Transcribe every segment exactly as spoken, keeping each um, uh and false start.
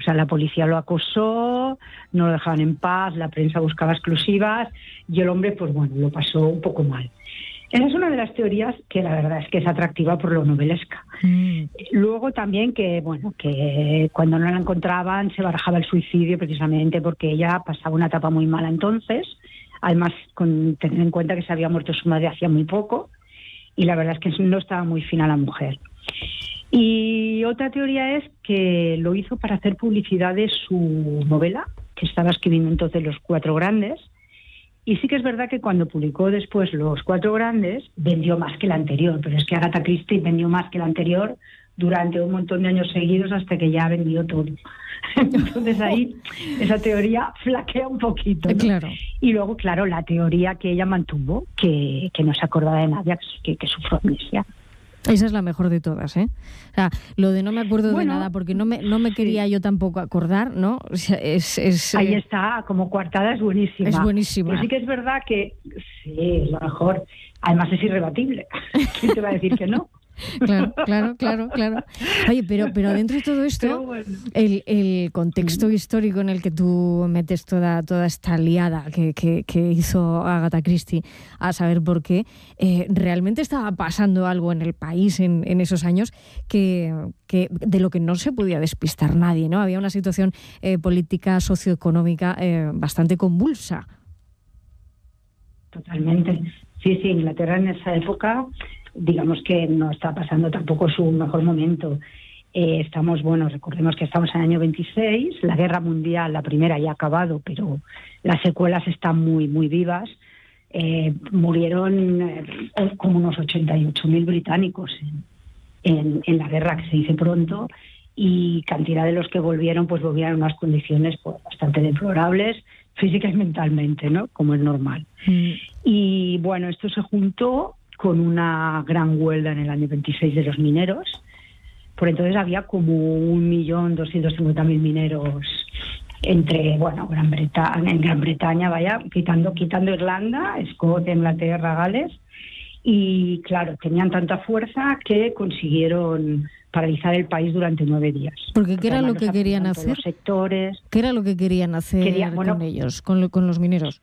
sea, la policía lo acosó, no lo dejaban en paz, la prensa buscaba exclusivas y el hombre, pues bueno, lo pasó un poco mal. Esa es una de las teorías que la verdad es que es atractiva por lo novelesca. Mm. Luego también que, bueno, que cuando no la encontraban se barajaba el suicidio precisamente porque ella pasaba una etapa muy mala entonces, además con tener en cuenta que se había muerto su madre hacía muy poco y la verdad es que no estaba muy fina la mujer. Y otra teoría es que lo hizo para hacer publicidad de su novela, que estaba escribiendo entonces Los Cuatro Grandes. Y sí que es verdad que cuando publicó después Los Cuatro Grandes, vendió más que la anterior, pero es que Agatha Christie vendió más que la anterior durante un montón de años seguidos hasta que ya vendió todo. Entonces ahí esa teoría flaquea un poquito, ¿no? Claro. Y luego, claro, la teoría que ella mantuvo, que, que no se acordaba de nada, que, que sufrió amnesia. Esa es la mejor de todas, ¿eh? O sea, lo de no me acuerdo bueno, de nada porque no me no me quería sí. yo tampoco acordar, ¿no? O sea, es, es, Ahí eh... está, como coartada es buenísima. Es buenísima. Pero sí que es verdad que sí, es lo mejor. Además es irrebatible. ¿Quién te va a decir que no? Claro, claro, claro, claro. Oye, pero, pero dentro de todo esto, bueno. el, el contexto histórico en el que tú metes toda, toda esta liada que, que, que hizo Agatha Christie, a saber por qué, eh, realmente estaba pasando algo en el país en, en esos años que, que de lo que no se podía despistar nadie, ¿no? Había una situación eh, política, socioeconómica eh, bastante convulsa. Totalmente. Sí, sí, Inglaterra en esa época, digamos que no está pasando tampoco su mejor momento. Eh, estamos, bueno, recordemos que estamos en el año veintiséis, la guerra mundial, la primera ya ha acabado, pero las secuelas están muy, muy vivas. Eh, murieron eh, como unos ochenta y ocho mil británicos en, en, en la guerra, que se dice pronto, y cantidad de los que volvieron, pues volvieron en unas condiciones pues, bastante deplorables, física y mentalmente, ¿no? Como es normal. Mm. Y bueno, esto se juntó con una gran huelga en el año veintiséis de los mineros. Por entonces había como un millón doscientos cincuenta mil mineros entre, bueno, Gran Bretaña, en Gran Bretaña, vaya, quitando, quitando Irlanda, Escocia, Inglaterra, Gales. Y claro, tenían tanta fuerza que consiguieron paralizar el país durante nueve días. Porque ¿qué era lo que querían hacer? Los sectores. ¿Qué era lo que querían hacer querían, bueno, con ellos, con, lo, con los mineros?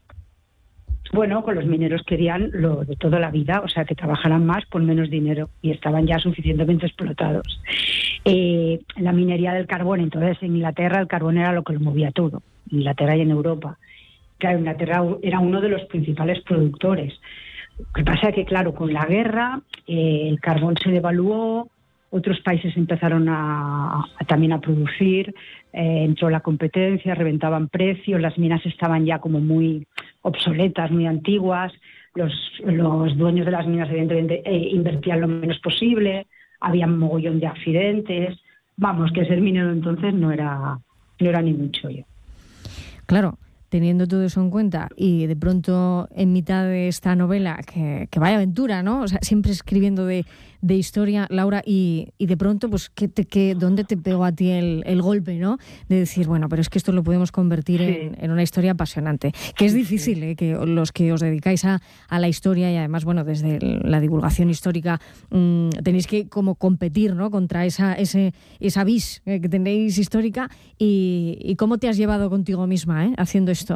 Bueno, con los mineros querían lo de toda la vida, o sea, que trabajaran más por menos dinero y estaban ya suficientemente explotados. Eh, la minería del carbón, entonces en Inglaterra el carbón era lo que lo movía todo, en Inglaterra y en Europa. Claro, Inglaterra era uno de los principales productores. Lo que pasa es que, claro, con la guerra eh, el carbón se devaluó, otros países empezaron a, a también a producir, eh, entró la competencia, reventaban precios, las minas estaban ya como muy obsoletas, muy antiguas, los, los dueños de las minas evidentemente eh, invertían lo menos posible, había un mogollón de accidentes, vamos, que ser minero entonces no era, no era ni un chollo. Claro. Teniendo todo eso en cuenta y de pronto en mitad de esta novela, que, que vaya aventura, ¿no? O sea, siempre escribiendo de, de historia, Laura, y, y de pronto, pues, ¿qué te, qué, ¿dónde te pegó a ti el, el golpe, ¿no? De decir, bueno, pero es que esto lo podemos convertir sí. en, en una historia apasionante. Que es difícil, ¿eh? Que los que os dedicáis a, a la historia y además, bueno, desde la divulgación histórica mmm, tenéis que como competir, ¿no? Contra esa, ese, esa vis que tenéis histórica y, y cómo te has llevado contigo misma, ¿eh? Haciendo esto.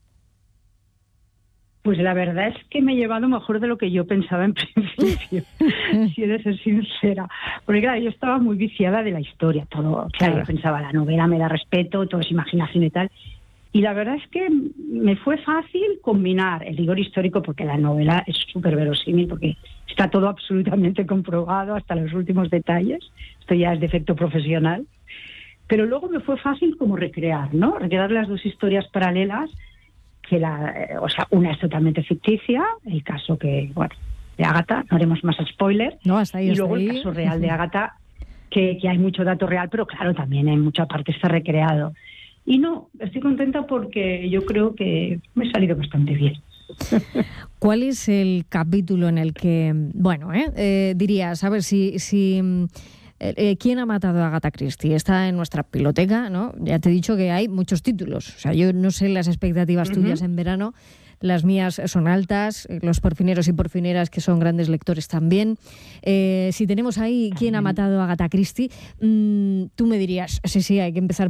Pues la verdad es que me he llevado mejor de lo que yo pensaba en principio, si he de ser sincera. Porque claro, yo estaba muy viciada de la historia, todo. Claro, yo pensaba, la novela me da respeto, todo es imaginación y tal. Y la verdad es que me fue fácil combinar el rigor histórico, porque la novela es súper verosímil, porque está todo absolutamente comprobado hasta los últimos detalles. Esto ya es de efecto profesional. Pero luego me fue fácil como recrear, ¿no? Recrear las dos historias paralelas, que la, o sea, una es totalmente ficticia, el caso que, bueno, de Agatha, no haremos más spoiler, no, hasta ahí, y luego hasta el ahí. caso real de Agatha, que, que hay mucho dato real, pero claro, también en mucha parte está recreado. Y no, estoy contenta porque yo creo que me he salido bastante bien. ¿Cuál es el capítulo en el que, bueno, eh, eh, dirías, a ver si... si Eh, ¿quién ha matado a Agatha Christie? Está en nuestra biblioteca, ¿no? Ya te he dicho que hay muchos títulos. O sea, yo no sé las expectativas uh-huh. tuyas en verano. Las mías son altas, los porfineros y porfineras que son grandes lectores también. Eh, si tenemos ahí quién ha matado a Agatha Christie, mmm, tú me dirías, sí, sí, hay que empezar